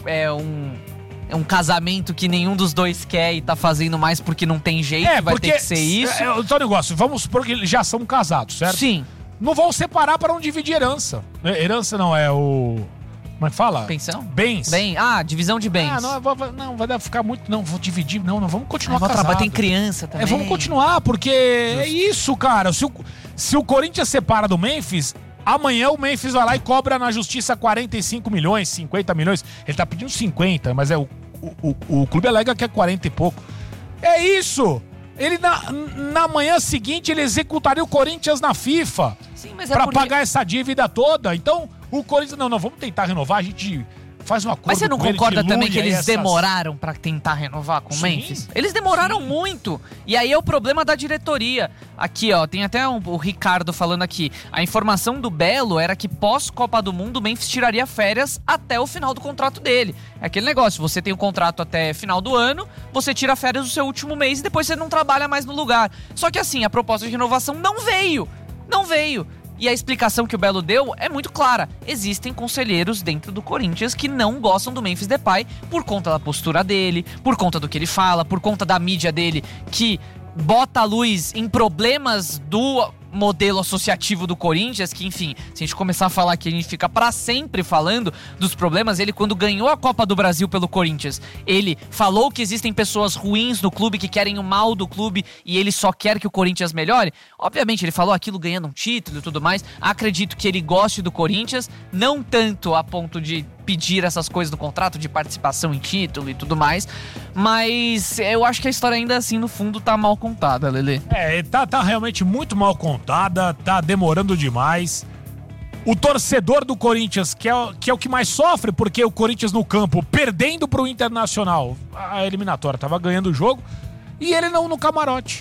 um casamento que nenhum dos dois quer e tá fazendo mais porque não tem jeito, vai ter que ser isso. Então, negócio, vamos supor que eles já são casados, certo? Sim. Não vão separar para não dividir herança. Herança não, é o... Como é que fala? Pensão? Bens. Divisão de bens. Não vai ficar muito... Não, vou dividir. Não, vamos continuar casados. Tem criança também. Vamos continuar, porque é isso, cara. Se o Corinthians separa do Memphis, amanhã o Memphis vai lá e cobra na justiça 45 milhões, 50 milhões. Ele tá pedindo 50, mas o clube alega que é 40 e pouco. É isso! Ele, na manhã seguinte, ele executaria o Corinthians na FIFA. Sim, mas pagar essa dívida toda. Então, o Corinthians... Não, vamos tentar renovar, a gente faz um acordo. Mas você não concorda também que eles essas... demoraram pra tentar renovar com o Memphis? Eles demoraram muito. E aí é o problema da diretoria. Aqui, ó, tem até o Ricardo falando aqui. A informação do Belo era que pós-Copa do Mundo, o Memphis tiraria férias até o final do contrato dele. É aquele negócio, você tem o contrato até final do ano, você tira férias no seu último mês e depois você não trabalha mais no lugar. Só que assim, a proposta de renovação não veio. Não veio. E a explicação que o Belo deu é muito clara. Existem conselheiros dentro do Corinthians que não gostam do Memphis Depay por conta da postura dele, por conta do que ele fala, por conta da mídia dele que bota a luz em problemas do modelo associativo do Corinthians, que enfim, se a gente começar a falar aqui, a gente fica pra sempre falando dos problemas. Ele, quando ganhou a Copa do Brasil pelo Corinthians, ele falou que existem pessoas ruins no clube, que querem o mal do clube e ele só quer que o Corinthians melhore. Obviamente, ele falou aquilo ganhando um título e tudo mais. Acredito que ele goste do Corinthians, não tanto a ponto de pedir essas coisas do contrato, de participação em título e tudo mais, mas eu acho que a história ainda assim, no fundo, tá mal contada, Lelê. Tá realmente muito mal contada, tá demorando demais. O torcedor do Corinthians, que é o que mais sofre, porque o Corinthians no campo, perdendo pro Internacional, a eliminatória, tava ganhando o jogo, e ele não no camarote.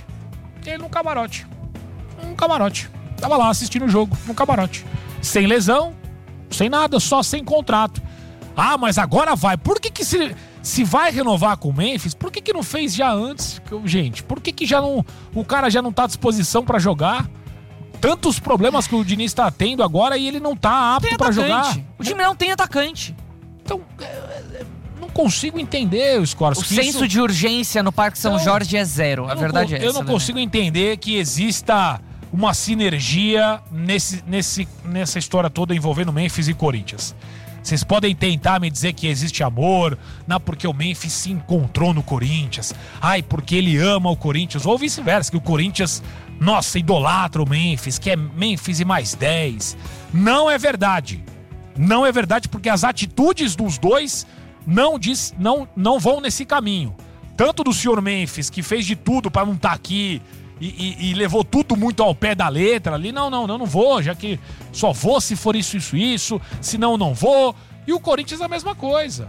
Tava lá assistindo o jogo, no camarote. Sem lesão, sem nada, só sem contrato. Ah, mas agora vai. Por que se vai renovar com o Memphis, por que não fez já antes? Gente, por que já não... O cara já não tá à disposição pra jogar? Tantos problemas que o Diniz tá tendo agora e ele não tá apto pra jogar. O time não tem atacante. Então, não consigo entender, Scorsese. O senso de urgência no Parque São Jorge é zero. A verdade é essa. Eu não consigo entender que exista uma sinergia nessa história toda envolvendo Memphis e Corinthians. Vocês podem tentar me dizer que existe amor, não porque o Memphis se encontrou no Corinthians, porque ele ama o Corinthians, ou vice-versa, que o Corinthians, nossa, idolatra o Memphis, que é Memphis e mais 10. Não é verdade. Não é verdade, porque as atitudes dos dois não vão nesse caminho. Tanto do senhor Memphis, que fez de tudo para não estar aqui, e levou tudo muito ao pé da letra ali. Não vou, já que só vou se for isso, senão não vou. E o Corinthians é a mesma coisa.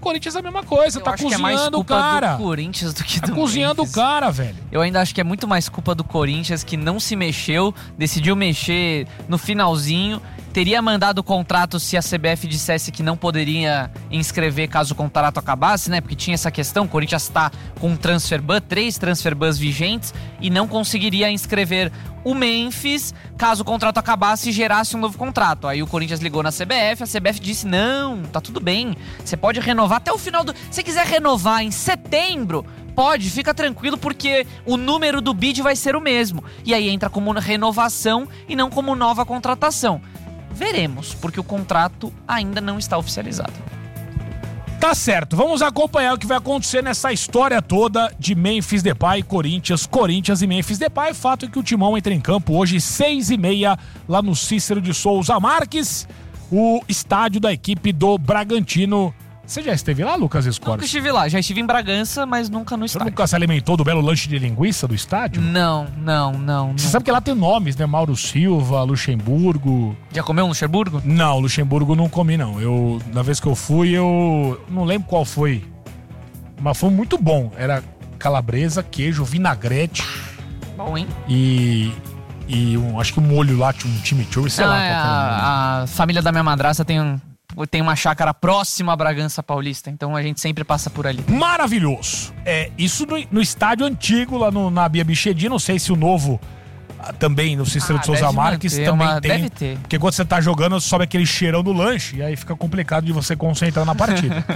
Tá cozinhando o cara. Do Corinthians do que do Tá cozinhando o cara, velho. Eu ainda acho que é muito mais culpa do Corinthians, que não se mexeu, decidiu mexer no finalzinho. Teria mandado o contrato se a CBF dissesse que não poderia inscrever caso o contrato acabasse, né? Porque tinha essa questão, o Corinthians tá com um transfer ban, 3 transfer bans vigentes, e não conseguiria inscrever o Memphis caso o contrato acabasse e gerasse um novo contrato. Aí o Corinthians ligou na CBF, a CBF disse, não, tá tudo bem, você pode renovar até o final do... Se quiser renovar em setembro, pode, fica tranquilo, porque o número do bid vai ser o mesmo. E aí entra como renovação e não como nova contratação. Veremos, porque o contrato ainda não está oficializado. Tá certo, vamos acompanhar o que vai acontecer nessa história toda de Memphis Depay, Corinthians e Memphis Depay. Fato é que o Timão entra em campo hoje, 6h30, lá no Cícero de Souza Marques, o estádio da equipe do Bragantino. Você já esteve lá, Lucas Scorsese? Nunca estive lá, já estive em Bragança, mas nunca no estádio. Você nunca se alimentou do belo lanche de linguiça do estádio? Não. Você sabe que lá tem nomes, né? Mauro Silva, Luxemburgo. Já comeu um Luxemburgo? Não, Luxemburgo não comi, não. Na vez que eu fui, eu não lembro qual foi. Mas foi muito bom. Era calabresa, queijo, vinagrete. Bom, hein? E acho que um molho lá, um chimichurri, sei lá. A família da minha madrasta tem uma chácara próxima à Bragança Paulista, então a gente sempre passa por ali. Maravilhoso! Isso no estádio antigo, lá na Bia Bichedi, não sei se o novo também no Cícero de Souza Marques também tem. Deve ter. Porque quando você tá jogando, sobe aquele cheirão do lanche, e aí fica complicado de você concentrar na partida.